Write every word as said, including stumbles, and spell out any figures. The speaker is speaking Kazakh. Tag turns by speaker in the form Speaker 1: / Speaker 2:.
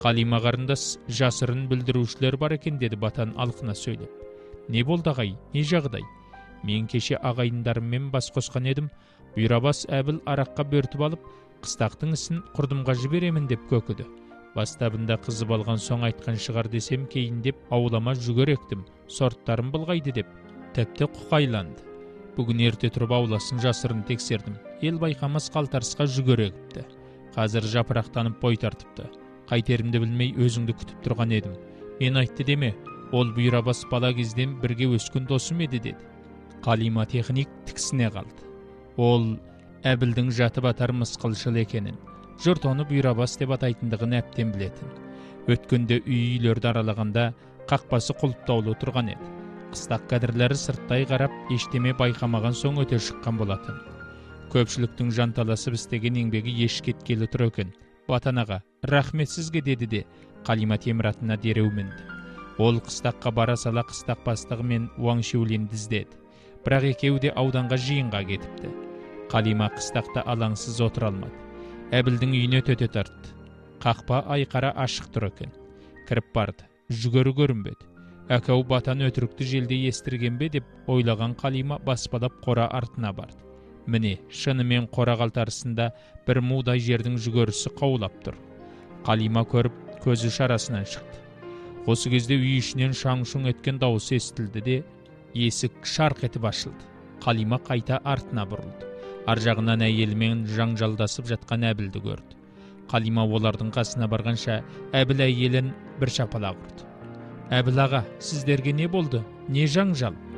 Speaker 1: Қалима қарындас, жасырын білдірушілер бар екен, деді Батан алқына сөйлеп. Не болды ағай, не жағдай? Мен кеше ағайындарыммен бас қосқан едім, Бұйрабас Әбіл араққа бөртіп алып, қыстақтың ісін құрдымға жіберемін деп көкіді. Бастабында қызып алған соң айтқан шығар десем, кейін деп аулама жүгер ектім, сорттарым былғайды деп, тіпті құқайланды. Бүгін ерте тұрып ауласын жасырын тексердім. Ел байқамас қалтарысқа жүгер егіпті. Қазір жапырақтанып бой тартыпты. Қайтерімді білмей өзіңді күтіп тұрған едім. Мен айтты деме, ол Бұйрабас бала кезден бірге өскен досым еді, деді. Қалима техник тіксіне қалды. Ол Әбілдің жаты батар мысқылшыл екенін, жұрт оны Бұйрабас деп атайтындығын әптен білетін. Өткенде үй үйлерді аралағанда қақпасы құлыптаулы тұрған еді. Қыстақ кәдірлері сырттай қарап, ештеме байқамаған соң өте шыққан болатын. Көпшіліктің жанталасып істеген еңбегі еш кеткелі тұр екен. Батан аға, рахмет сізге, деді де Қалима теміратына дереу мінді. Ол қыстаққа бара сала қыстақ бастығы мен Уаңшеулен діздеді. Бірақ екеуі де ауданға жиынға кетіпті. Қалима қыстақта алаңсыз отыра алмады. Әбілдің үйіне төте тартты. Қақпа айқара ашық тұр екен. Кіріп барды. Жүгері көрінбеді. Әкеу Батан өтірікті желде естірген бе деп ойлаған Қалима баспалап қора артына барды. Міне, шынымен қора қалтарысында бір мудай жердің жүгерісі қаулап тұр. Қалима көріп, көзі шарасынан шықты. Осы кезде үй ішінен шаң-шұң еткен дауысы естілді де, есік шарқ етіп ашылды. Қалима қайта артына бұрылды. Аржағынан әйелімен жаңжалдасып жатқан Әбілді көрді. Қалима олардың қасына барғанша Әбіл әйелін бір шапалақ ұрды. Әбіл аға, сіздерге не болды? Не жаңжал?